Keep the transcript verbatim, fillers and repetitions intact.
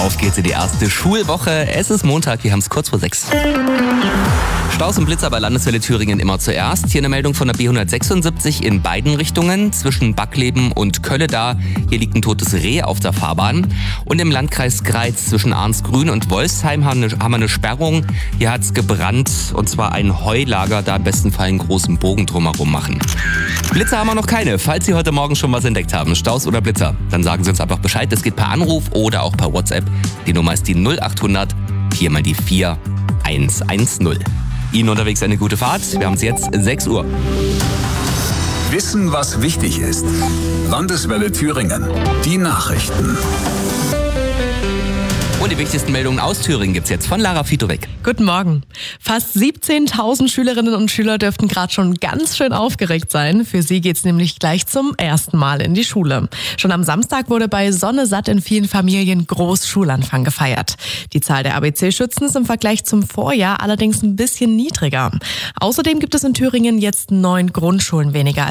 Auf geht's in die erste Schulwoche. Es ist Montag, wir haben es kurz vor sechs. Staus und Blitzer bei Landeswelle Thüringen immer zuerst. Hier eine Meldung von der B hundertsechsundsiebzig in beiden Richtungen, zwischen Backleben und Kölle da. Hier liegt ein totes Reh auf der Fahrbahn. Und im Landkreis Greiz zwischen Arnsgrün und Wolfsheim haben wir eine Sperrung. Hier hat's gebrannt, und zwar ein Heulager. Da im besten Fall einen großen Bogen drumherum machen. Blitzer haben wir noch keine. Falls Sie heute Morgen schon was entdeckt haben, Staus oder Blitzer, dann sagen Sie uns einfach Bescheid. Das geht per Anruf oder auch per WhatsApp. Die Nummer ist die null achthundert vier mal die vier eins eins null. Ihnen unterwegs eine gute Fahrt. Wir haben es jetzt sechs Uhr. Wissen, was wichtig ist. Landeswelle Thüringen. Die Nachrichten. Und die wichtigsten Meldungen aus Thüringen gibt's jetzt von Lara Fitowek. Guten Morgen. Fast siebzehntausend Schülerinnen und Schüler dürften gerade schon ganz schön aufgeregt sein. Für sie geht's nämlich gleich zum ersten Mal in die Schule. Schon am Samstag wurde bei Sonne satt in vielen Familien Großschulanfang gefeiert. Die Zahl der A B C-Schützen ist im Vergleich zum Vorjahr allerdings ein bisschen niedriger. Außerdem gibt es in Thüringen jetzt neun Grundschulen weniger